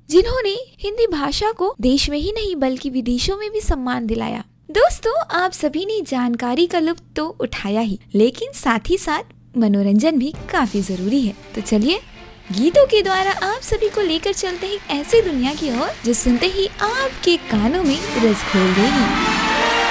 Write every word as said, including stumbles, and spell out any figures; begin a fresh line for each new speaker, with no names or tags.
जिन्होंने हिंदी भाषा को देश में ही नहीं बल्कि विदेशों में भी सम्मान दिलाया। दोस्तों, आप सभी ने जानकारी का लुत्फ तो उठाया ही, लेकिन साथ ही साथ मनोरंजन भी काफी जरूरी है। तो चलिए गीतों के द्वारा आप सभी को लेकर चलते हैं ऐसी दुनिया की ओर जो सुनते ही आपके कानों में रस घोल देगी।